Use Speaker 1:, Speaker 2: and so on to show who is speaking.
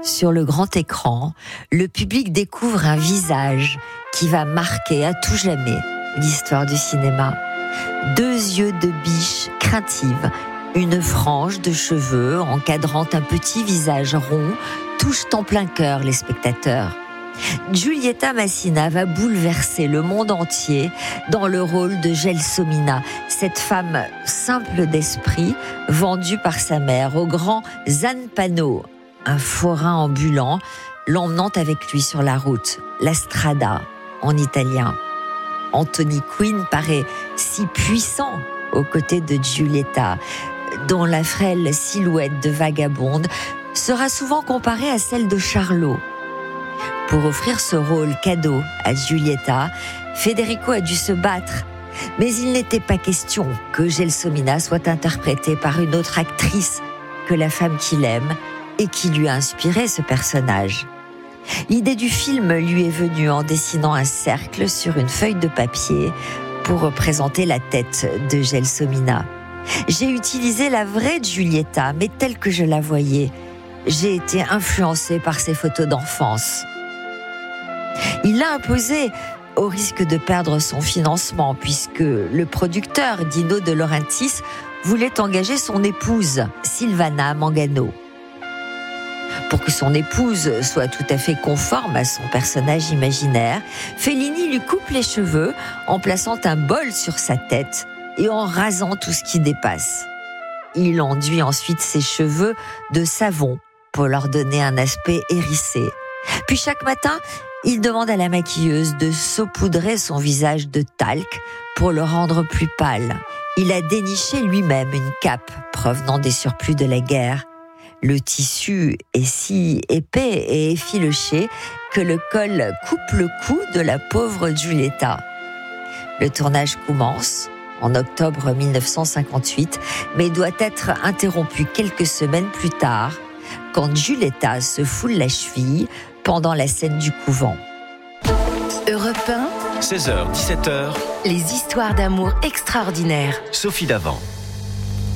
Speaker 1: sur le grand écran, le public découvre un visage qui va marquer à tout jamais l'histoire du cinéma. 2 yeux de biche craintive, une frange de cheveux encadrant un petit visage rond, touchent en plein cœur les spectateurs. Giulietta Massina va bouleverser le monde entier dans le rôle de Gelsomina, cette femme simple d'esprit, vendue par sa mère au grand Zanpano, un forain ambulant, l'emmenant avec lui sur la route, la strada en italien. Anthony Quinn paraît si puissant aux côtés de Giulietta, dont la frêle silhouette de vagabonde sera souvent comparée à celle de Charlot. Pour offrir ce rôle cadeau à Giulietta, Federico a dû se battre. Mais il n'était pas question que Gelsomina soit interprétée par une autre actrice que la femme qu'il aime et qui lui a inspiré ce personnage. L'idée du film lui est venue en dessinant un cercle sur une feuille de papier pour représenter la tête de Gelsomina. J'ai utilisé la vraie Giulietta, mais telle que je la voyais. J'ai été influencée par ses photos d'enfance. Il l'a imposé au risque de perdre son financement, puisque le producteur Dino De Laurentiis voulait engager son épouse, Silvana Mangano. Pour que son épouse soit tout à fait conforme à son personnage imaginaire, Fellini lui coupe les cheveux en plaçant un bol sur sa tête et en rasant tout ce qui dépasse. Il enduit ensuite ses cheveux de savon pour leur donner un aspect hérissé. Puis chaque matin, il demande à la maquilleuse de saupoudrer son visage de talc pour le rendre plus pâle. Il a déniché lui-même une cape provenant des surplus de la guerre. Le tissu est si épais et effiloché que le col coupe le cou de la pauvre Giulietta. Le tournage commence en octobre 1958, mais doit être interrompu quelques semaines plus tard, quand Giulietta se foule la cheville pendant la scène du couvent.
Speaker 2: Europe 1,
Speaker 3: 16h, 17h,
Speaker 2: les histoires d'amour extraordinaires.
Speaker 3: Sophie Davant.